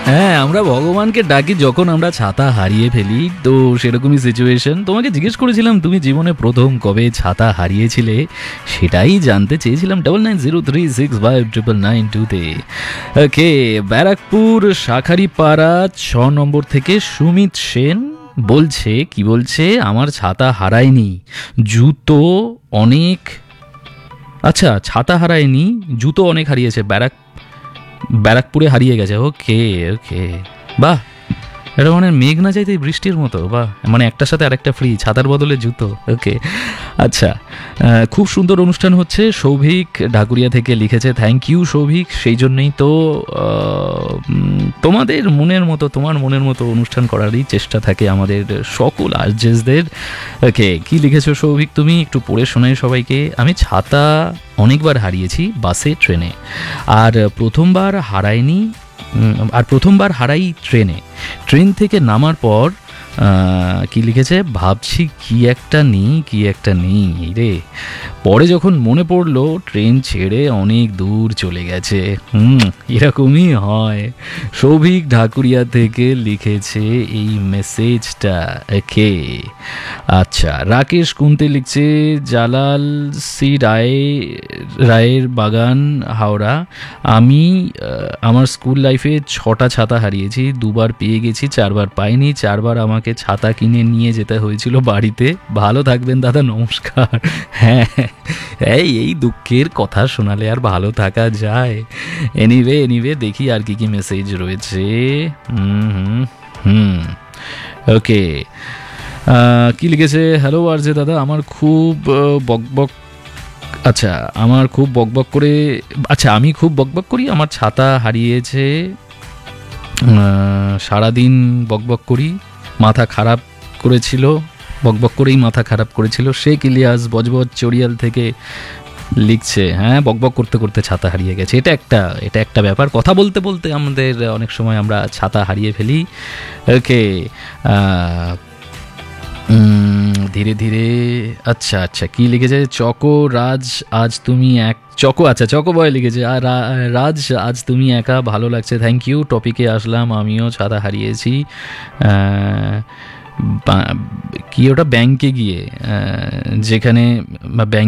হ্যাঁ, আমরা ভগবানকে ডাকি যখন আমরা ছাতা হারিয়ে ফেলি। তো সেরকমই সিচুয়েশন। তোমাকে জিজ্ঞেস করেছিলাম তুমি জীবনে প্রথম কবে ছাতা হারিয়েছিলে, সেটাই জানতে চেয়েছিলাম 9903659992 তে। ওকে, ব্যারাকপুর শাঁখারীপাড়া 6 নম্বর থেকে সুমিত সেন বলছে, কি বলছে, আমার ছাতা হারায়নি, জুতো অনেক, আচ্ছা ছাতা হারায়নি, জুতো অনেক হারিয়েছে, ব্যারাকপুরে হারিয়ে গেছে। ওকে ওকে, বাহ, এটা মানে মেঘ না চাইতে বৃষ্টির মতো, বাহ, মানে একটার সাথে আরেকটা ফ্রি, ছাতার বদলে জুতো। ওকে, আচ্ছা, খুব সুন্দর অনুষ্ঠান হচ্ছে, সৌভিক ঢাকুরিয়া থেকে লিখেছে। থ্যাংক ইউ সৌভিক, সেই জন্যই তো তোমাদের মনের মতো, তোমার মনের মতো অনুষ্ঠান করারই চেষ্টা থাকে আমাদের সকল আরজেসদের। ওকে, কি লিখেছো সৌভিক তুমি, একটু পড়ে শোনাই সবাইকে। আমি ছাতা অনেকবার হারিয়েছি, বাসে, ট্রেনে, আর প্রথমবার হারাই ট্রেন থেকে নামার পর। কি লিখেছে, ভাবছি কি একটা নেই রে, পরে যখন মনে পড়লো ট্রেন ছেড়ে অনেক দূর চলে গেছে। এরকমই হয়। সৌভিক ঢাকুরিয়া থেকে লিখেছে এই মেসেজটা। ওকে, আচ্ছা, রাকেশ কুন্তে লিখছে, জালাল সি রায়ের বাগান, হাওড়া। আমি আমার স্কুল লাইফে 6টা ছাতা হারিয়েছি, 2বার পেয়ে গেছি, 4বার পাইনি, 4বার আমাকে ছাতা কিনে নিয়ে যেতে হয়েছিল বাড়িতে। ভালো থাকবেন দাদা, নমস্কার। হ্যাঁ, এই দুঃখের কথা শোনালে আর ভালো থাকা যায়? এনিওয়ে দেখি আর কি মেসেজ রয়েছে। ওকে, কি লিখেছে, হ্যালো আরজে দাদা, আমার খুব বকবক আমি খুব বকবক করি, আমার ছাতা হারিয়েছে, সারাদিন বকবক করি, বকবক করেই মাথা খারাপ করেছিল। শেখ ইলিয়াস বজবজ চড়িয়াল থেকে লিখছে, হ্যাঁ, বকবক করতে করতে ছাতা হারিয়ে গেছে। এটা একটা ব্যাপার, কথা বলতে বলতে আমাদের অনেক সময় আমরা ছাতা হারিয়ে ফেলি। ওকে, ধীরে ধীরে, আচ্ছা, কি লিখেছে, চকো বয় লিখেছে, আর রাজ, আজ তুমি একা, ভালো লাগছে, থ্যাংক ইউ। টপিকে আসলাম, আমিও ছাতা হারিয়েছি, কি ওটা, ব্যাংকে গিয়ে, যেখানে ব্যাংক